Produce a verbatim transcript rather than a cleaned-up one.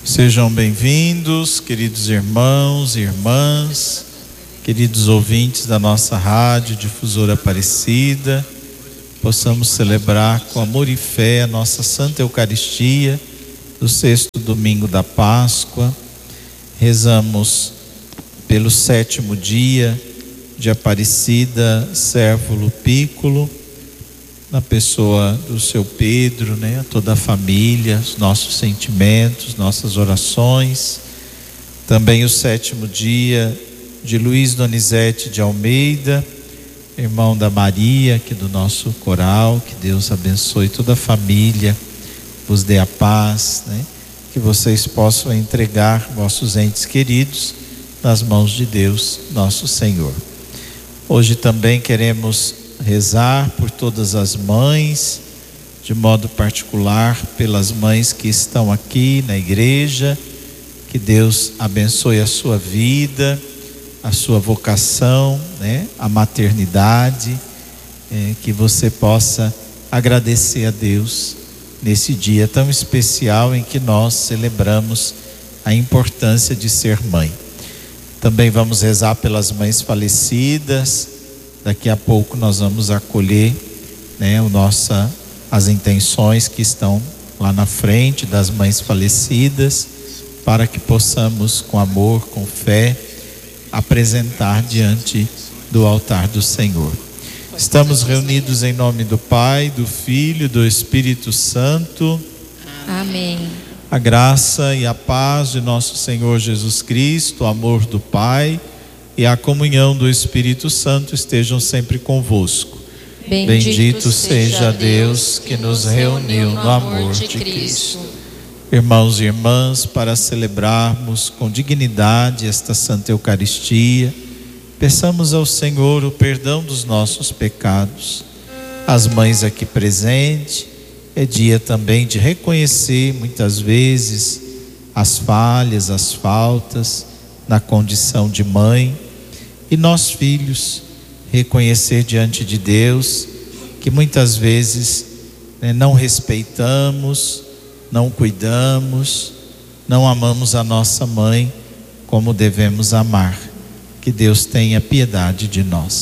Sejam bem-vindos, queridos irmãos e irmãs, queridos ouvintes da nossa rádio Difusora Aparecida. Possamos celebrar com amor e fé a nossa Santa Eucaristia do sexto domingo da Páscoa. Rezamos pelo sétimo dia de Aparecida Sérvulo Píccolo, na pessoa do seu Pedro, né? Toda a família, os nossos sentimentos, nossas orações. Também o sétimo dia de Luiz Donizete de Almeida, irmão da Maria, aqui do nosso coral. Que Deus abençoe toda a família, vos dê a paz, né? Que vocês possam entregar vossos entes queridos nas mãos de Deus, nosso Senhor. Hoje também queremos rezar por todas as mães, de modo particular pelas mães que estão aqui na igreja. Que Deus abençoe a sua vida, a sua vocação, né? A maternidade, é, que você possa agradecer a Deus nesse dia tão especial em que nós celebramos a importância de ser mãe. Também vamos rezar pelas mães falecidas. Daqui a pouco nós vamos acolher, né, o nossa, as intenções que estão lá na frente das mães falecidas, para que possamos, com amor, com fé, apresentar diante do altar do Senhor. Estamos reunidos em nome do Pai, do Filho e do Espírito Santo. Amém. A graça e a paz de nosso Senhor Jesus Cristo, o amor do Pai e a comunhão do Espírito Santo estejam sempre convosco. Bendito, Bendito seja Deus que nos reuniu no amor de Cristo. Irmãos e irmãs, para celebrarmos com dignidade esta Santa Eucaristia, peçamos ao Senhor o perdão dos nossos pecados. As mães aqui presentes, é dia também de reconhecer muitas vezes as falhas, as faltas na condição de mãe. E nós, filhos, reconhecer diante de Deus que muitas vezes, né, não respeitamos, não cuidamos, não amamos a nossa mãe como devemos amar. Que Deus tenha piedade de nós.